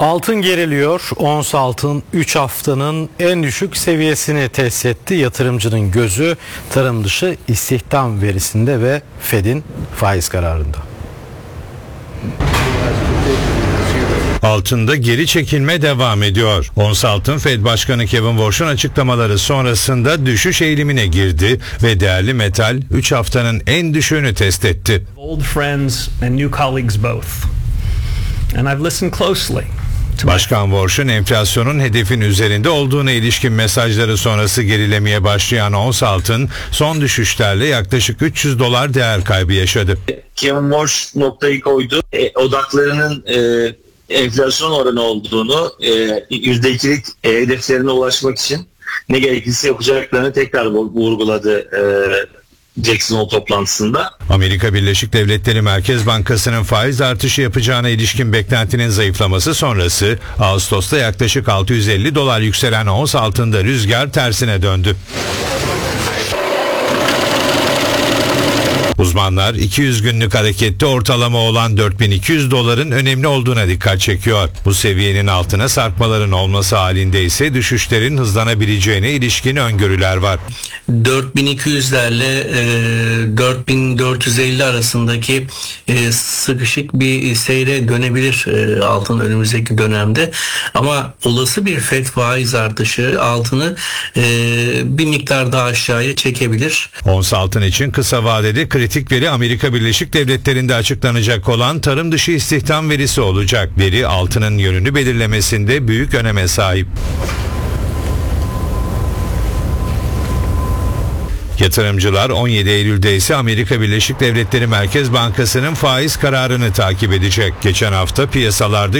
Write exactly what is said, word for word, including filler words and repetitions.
Altın geriliyor. Ons altın üç haftanın en düşük seviyesini test etti. Yatırımcının gözü tarım dışı istihdam verisinde ve Fed'in faiz kararında. Altında geri çekilme devam ediyor. Ons altın Fed Başkanı Kevin Warsh'un açıklamaları sonrasında düşüş eğilimine girdi ve değerli metal üç haftanın en düşüğünü test etti. Old friends and new colleagues both. And I've listened closely. Başkan Warsh'un enflasyonun hedefin üzerinde olduğuna ilişkin mesajları sonrası gerilemeye başlayan ons altın son düşüşlerle yaklaşık üç yüz dolar değer kaybı yaşadı. Kevin Warsh noktayı koydu. E, odaklarının e, enflasyon oranı olduğunu, e, yüzde ikilik e, hedeflerine ulaşmak için ne gerekirse yapacaklarını tekrar vurguladı e, Jackson Hole toplantısında. Amerika Birleşik Devletleri Merkez Bankası'nın faiz artışı yapacağına ilişkin beklentinin zayıflaması sonrası Ağustos'ta yaklaşık altı yüz elli dolar yükselen ons altında rüzgar tersine döndü. Uzmanlar iki yüz günlük harekette ortalama olan dört bin iki yüz doların önemli olduğuna dikkat çekiyor. Bu seviyenin altına sarkmaların olması halinde ise düşüşlerin hızlanabileceğine ilişkin öngörüler var. dört bin iki yüzlerle e, dört bin dört yüz elli arasındaki e, sıkışık bir seyre dönebilir e, altın önümüzdeki dönemde. Ama olası bir Fed faiz artışı altını e, bir miktar daha aşağıya çekebilir. Ons altın için kısa vadede kritik veri Amerika Birleşik Devletleri'nde açıklanacak olan tarım dışı istihdam verisi olacak. Veri altının yönünü belirlemesinde büyük öneme sahip. Yatırımcılar on yedi Eylül'de ise Amerika Birleşik Devletleri Merkez Bankası'nın faiz kararını takip edecek. Geçen hafta piyasalarda